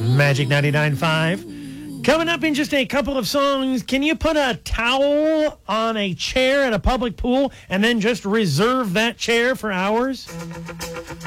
Magic 99.5. Coming up in just a couple of songs, can you put a towel on a chair at a public pool and then just reserve that chair for hours?